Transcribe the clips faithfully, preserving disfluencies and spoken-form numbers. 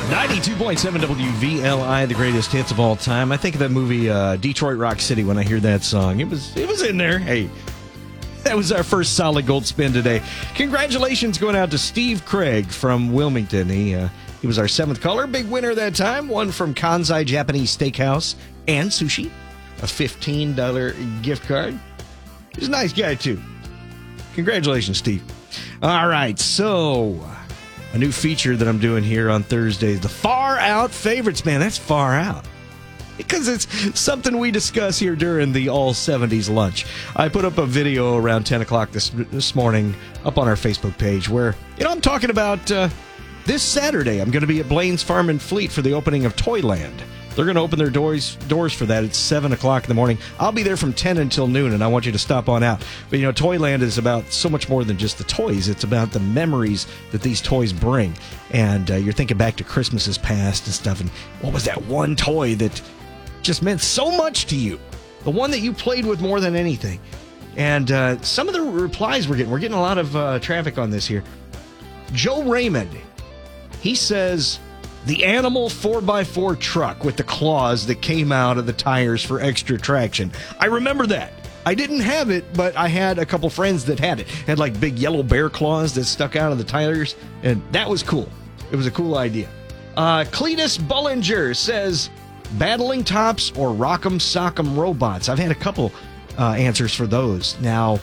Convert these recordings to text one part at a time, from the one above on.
ninety-two point seven W V L I, the greatest hits of all time. I think of that movie uh, Detroit Rock City when I hear that song. It was it was in there. Hey, that was our first solid gold spin today. Congratulations going out to Steve Craig from Wilmington. He uh, he was our seventh caller, big winner that time. One from Kansai Japanese Steakhouse and Sushi, a fifteen dollars gift card. He's a nice guy too. Congratulations, Steve. All right, so a new feature that I'm doing here on Thursdays, the Far Out Favorites. Man, that's far out. Because it's something we discuss here during the All seventies lunch. I put up a video around ten o'clock this this morning up on our Facebook page where, you know, I'm talking about uh, this Saturday. I'm going to be at Blaine's Farm and Fleet for the opening of Toyland. They're going to open their doors doors for that at seven o'clock in the morning. I'll be there from ten until noon, and I want you to stop on out. But, you know, Toyland is about so much more than just the toys. It's about the memories that these toys bring. And uh, you're thinking back to Christmases past and stuff, and what was that one toy that just meant so much to you? The one that you played with more than anything. And uh, some of the replies we're getting, we're getting a lot of uh, traffic on this here. Joe Raymond, he says, the Animal four by four truck with the claws that came out of the tires for extra traction. I remember that. I didn't have it, but I had a couple friends that had it. It had like big yellow bear claws that stuck out of the tires, and that was cool. It was a cool idea. Uh, Cletus Bullinger says, Battling Tops or Rock'em Sock'em Robots. I've had a couple uh, answers for those. Now,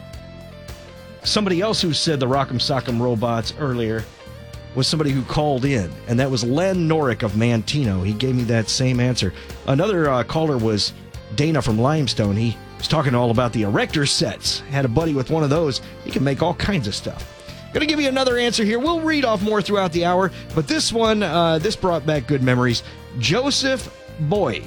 somebody else who said the Rock'em Sock'em Robots earlier was somebody who called in, and that was Len Norick of Mantino. He gave me that same answer. Another uh, caller was Dana from Limestone. He was talking all about the Erector sets. Had a buddy with one of those. He can make all kinds of stuff. Going to give you another answer here. We'll read off more throughout the hour, but this one, uh, this brought back good memories. Joseph Boy.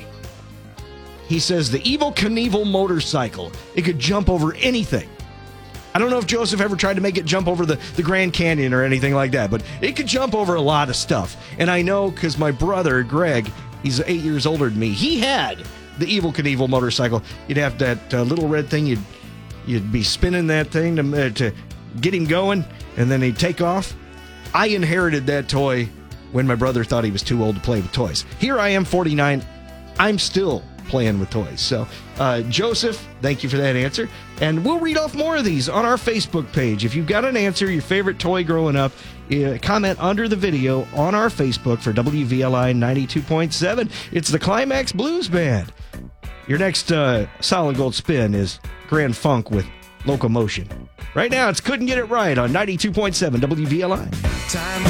He says the Evel Knievel motorcycle. It could jump over anything. I don't know if Joseph ever tried to make it jump over the, the Grand Canyon or anything like that, but it could jump over a lot of stuff. And I know because my brother, Greg, he's eight years older than me, he had the Evel Knievel motorcycle. You'd have that uh, little red thing, you'd you'd be spinning that thing to, uh, to get him going, and then he'd take off. I inherited that toy when my brother thought he was too old to play with toys. Here I am, forty-nine. I'm still playing with toys. So, uh, Joseph, thank you for that answer. And we'll read off more of these on our Facebook page. If you've got an answer, your favorite toy growing up, uh, comment under the video on our Facebook for W V L I ninety-two point seven. It's the Climax Blues Band. Your next uh, solid gold spin is Grand Funk with Locomotion. Right now, it's Couldn't Get It Right on ninety-two point seven W V L I. Time